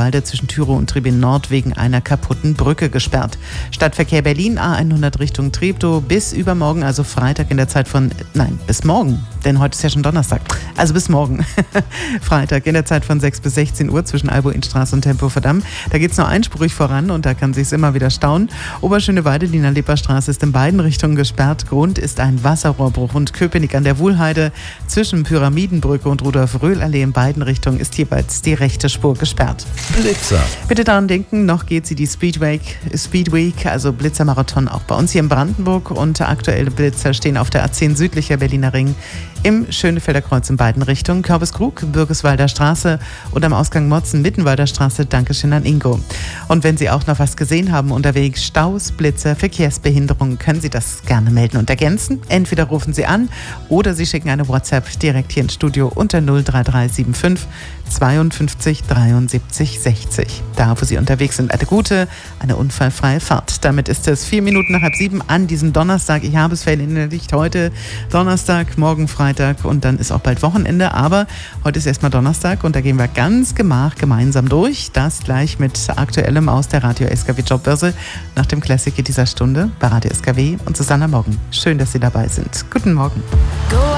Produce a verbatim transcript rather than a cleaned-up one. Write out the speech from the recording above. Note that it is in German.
Grünwalde zwischen Thürow und Tribin Nord wegen einer kaputten Brücke gesperrt. Stadtverkehr Berlin A hundert Richtung Treptow bis übermorgen, also Freitag in der Zeit von, nein, bis morgen, denn heute ist ja schon Donnerstag, also bis morgen, Freitag in der Zeit von sechs bis sechzehn Uhr zwischen Albo-Innstraße und Tempo-Verdamm. Da geht es nur einspurig voran und da kann sich's immer wieder stauen. Oberschöneweide, Lina-Leper-Straße ist in beiden Richtungen gesperrt. Grund ist ein Wasserrohrbruch und Köpenick an der Wuhlheide zwischen Pyramidenbrücke und Rudolf-Röhl-Allee in beiden Richtungen ist jeweils die rechte Spur gesperrt. Blitzer. Bitte daran denken, noch geht sie die Speedweek, Speedweek, also Blitzermarathon auch bei uns hier in Brandenburg und aktuelle Blitzer stehen auf der A zehn südlicher Berliner Ring im Schönefelder Kreuz in beiden Richtungen, Körbeskrug, Bürgeswalder Straße und am Ausgang Motzen, Mittenwalder Straße. Dankeschön an Ingo. Und wenn Sie auch noch was gesehen haben unterwegs, Staus, Blitzer, Verkehrsbehinderungen, können Sie das gerne melden und ergänzen. Entweder rufen Sie an oder Sie schicken eine WhatsApp direkt hier ins Studio unter null drei drei sieben fünf zweiundfünfzig dreiundsiebzig sechzig. Da, wo Sie unterwegs sind, eine gute, eine unfallfreie Fahrt. Damit ist es vier Minuten nach halb sieben an diesem Donnerstag. Ich habe es verinnerlicht, heute Donnerstag, morgen Freitag und dann ist auch bald Wochenende. Aber heute ist erstmal Donnerstag und da gehen wir ganz gemach gemeinsam durch. Das gleich mit Aktuellem aus der Radio S K W Jobbörse nach dem Klassiker dieser Stunde bei Radio S K W und Susanna Morgen. Schön, dass Sie dabei sind. Guten Morgen.